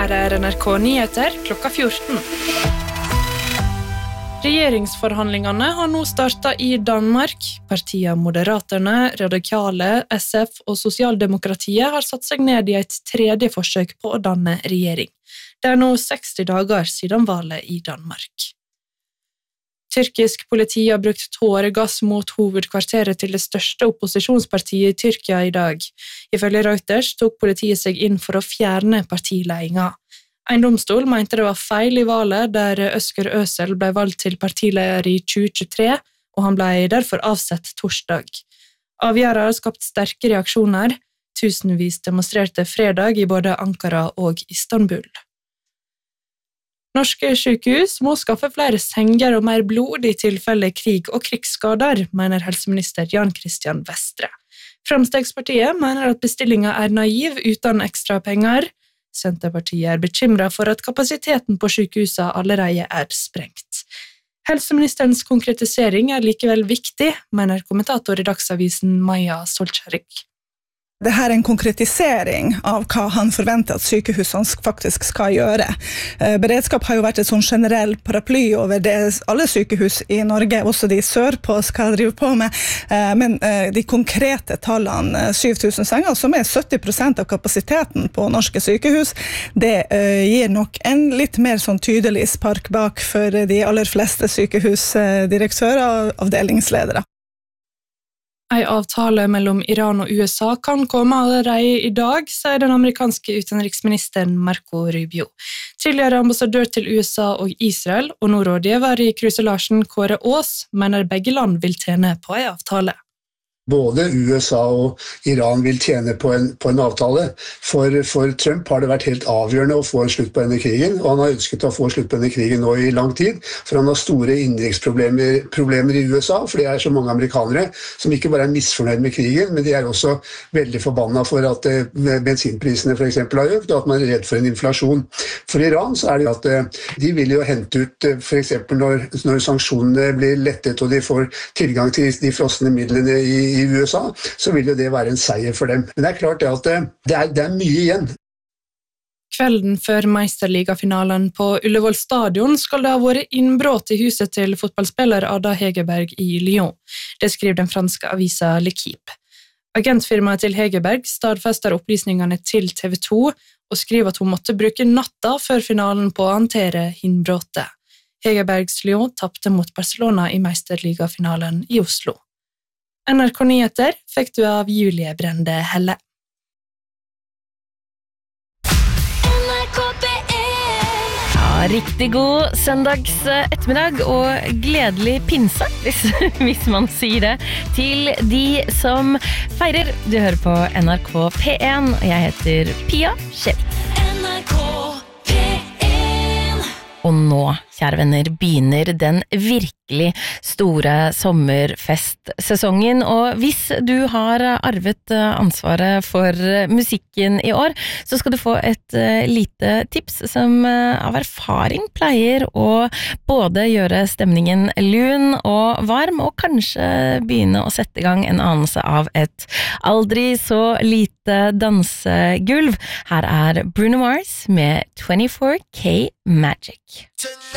Her NRK Nyheter klokka 14. Regjeringsforhandlingene har nå startet i Danmark. Partiene Moderaterne, Radikale, SF og Sosialdemokratiet har satt seg ned i et tredje forsøk på å danne regjering. Det nå 60 dager siden valget i Danmark. Tyrkisk politi har brukt tåregass mot hovedkvarteret til det største opposisjonspartiet i Tyrkia i dag. Ifølge Reuters tok politiet seg inn for å fjerne partiledelsen. En domstol mente det var feil i valget der Özgür Özel ble valgt til partileder i 2023, og han ble derfor avsett torsdag. Avgjørelsen har skapt sterke reaksjoner. Tusenvis demonstrerte fredag i både Ankara og Istanbul. Norske sykehus må skaffe flere senger og mer blod i tilfelle krig og krigsskader, mener helseminister Jan Christian Vestre. Fremskrittspartiet mener at bestillingen naiv uten ekstra penger. Senterpartiet bekymret for at kapasiteten på sykehusene allerede sprengt. Helseministerens konkretisering likevel viktig, mener kommentator i Dagsavisen Maja Solskjærik. Det her en konkretisering av hva han forventer at sykehusene faktisk skal gjøre. Beredskap har jo vært et sånn generell paraply over det alle sykehus i Norge, også de sørpå, skal drive på med. Men de konkrete tallene, 7000 senger, som 70% av kapasiteten på norske sykehus, det gir nok en litt mer sånn tydelig spark bak for de aller fleste sykehusdirektører og avdelingsledere. En avtale mellom Iran og USA kan komme allerede i dag, sier den amerikanske utenriksministeren Marco Rubio. Tidligere ambassadør til USA og Israel, og nå rådgiver i kryselasjen Kåre Aas, mener begge land vil tjene på en avtale. Både USA og Iran vil tjene på en avtale. For Trump har det vært helt avgjørende å få en slutt på denne krigen, og han har ønsket å få slutt på denne krigen nå i lang tid, for han har store innenriksproblemer i USA, for det så mange amerikanere som ikke bare misfornøyd med krigen, men de også veldig forbannet for at bensinprisene for eksempel har økt, og at man redd for en inflasjon. For Iran så det at de vil jo hente ut, for eksempel når sanksjonene blir lettet, og de får tilgang til de frosne midlene i USA, så vil jo det være en seier for dem. Men det klart at det mye igjen. Kvelden før Meisterligafinalen på Ullevål stadion skal det ha vært innbrudd i huset til fotballspiller Ada Hegerberg i Lyon. Det skriver den franske avisa L'Equipe. Agentfirmaet til Hegerberg stadfester opplysningene til TV 2 og skriver at hun måtte bruke natta før finalen på å håndtere innbruddet. Hegerbergs Lyon tapte mot Barcelona i Meisterligafinalen i Oslo. NRK Nyheter fikk du av Julie Brende Helle. Ja, riktig god søndags ettermiddag og gledelig pinse, hvis man sier det, til de som feirer. Du hører på NRK P1, og jeg heter Pia Kjell. NRK P1. Og nå, kjære venner, begynner den virkelig store sommerfestsesongen, og hvis du har arvet ansvaret for musikken i år, så skal du få et lite tips som av erfaring pleier å både gjøre stemningen lun og varm, og kanskje begynne å sette i gang en anelse av et aldri så lite dansegulv. Her Bruno Mars med 24K Magic.